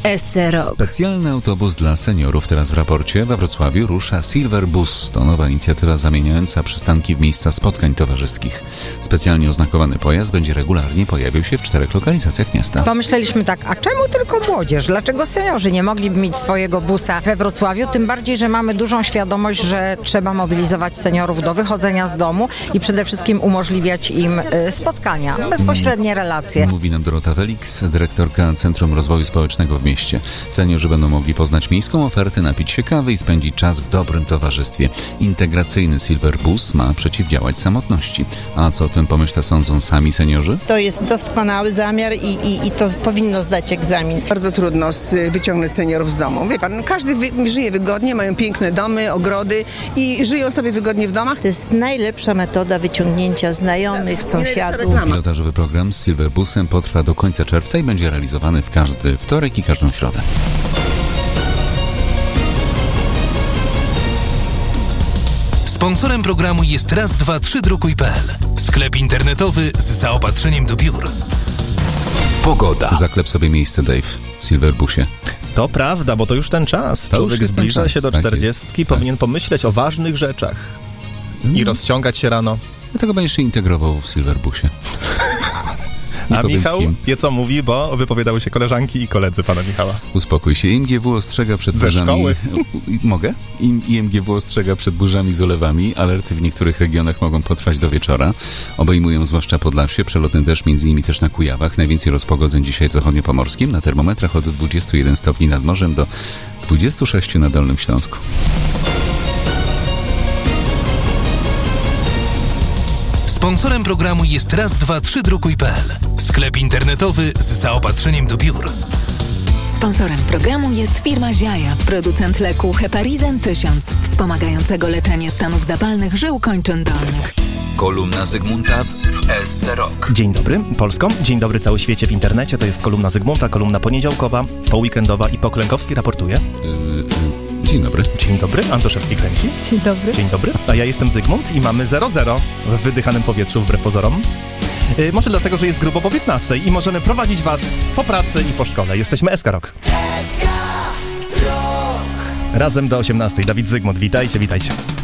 SC Rock. Specjalny autobus dla seniorów teraz w raporcie. We Wrocławiu rusza Silver Bus. To nowa inicjatywa zamieniająca przystanki w miejsca spotkań towarzyskich. Specjalnie oznakowany pojazd będzie regularnie pojawiał się w 4 lokalizacjach miasta. Pomyśleliśmy tak, a czemu tylko młodzież? Dlaczego seniorzy nie mogliby mieć swojego busa we Wrocławiu? Tym bardziej, że mamy dużą świadomość, że trzeba mobilizować seniorów do wychodzenia z domu i przede wszystkim umożliwiać im spotkania, bezpośrednie relacje. Mówi nam Dorota Weliks, dyrektorka Centrum Rozwoju Społecznego w mieście. Seniorzy będą mogli poznać miejską ofertę, napić się kawy i spędzić czas w dobrym towarzystwie. Integracyjny Silver Bus ma przeciwdziałać samotności. A co o tym pomyśle sądzą sami seniorzy? To jest doskonały zamiar i to powinno zdać egzamin. Bardzo trudno wyciągnąć seniorów z domu. Wie pan, każdy żyje wygodnie, mają piękne domy, ogrody i żyją sobie wygodnie w domach. To jest najlepsza metoda wyciągnięcia znajomych, sąsiadów. Pilotażowy program z Silver Busem potrwa do końca czerwca i będzie realizowany w każdy wtorek i każdą środę. Sponsorem programu jest raz232.pl. Sklep internetowy z zaopatrzeniem do biur. Pogoda. Zaklep sobie miejsce, Dave, w Silver Busie. To prawda, bo to już ten czas. Człowiek zbliża się do 40, powinien pomyśleć o ważnych rzeczach. I rozciągać się rano. Dlatego będziesz się integrował w Silver Busie. A Michał wie, co mówi, bo wypowiadały się koleżanki i koledzy pana Michała. Uspokój się. IMGW ostrzega przed burzami. Szkoły. Mogę? IMGW ostrzega przed burzami z ulewami. Alerty w niektórych regionach mogą potrwać do wieczora. Obejmują zwłaszcza Podlasie, przelotny deszcz, między innymi też na Kujawach. Najwięcej rozpogodzeń dzisiaj w zachodniopomorskim. Na termometrach od 21 stopni nad morzem do 26 na Dolnym Śląsku. Sponsorem programu jest raz232.pl. Sklep internetowy z zaopatrzeniem do biur. Sponsorem programu jest firma Ziaja, producent leku Heparizan 1000, wspomagającego leczenie stanów zapalnych żył kończyn dolnych. Kolumna Zygmunta w SC Rock. Dzień dobry Polsko, dzień dobry cały świecie w internecie. To jest kolumna Zygmunta, kolumna poniedziałkowa, poweekendowa i Poklękowski raportuje. Dzień dobry. Dzień dobry, Antoszewski kręci. Dzień dobry. Dzień dobry, a ja jestem Zygmunt i mamy 0-0 w wydychanym powietrzu wbrew pozorom. Może dlatego, że jest grubo po 15 i możemy prowadzić was po pracy i po szkole. Jesteśmy SK Rock. SK Rock! Razem do 18. Dawid Zygmunt, witajcie, witajcie.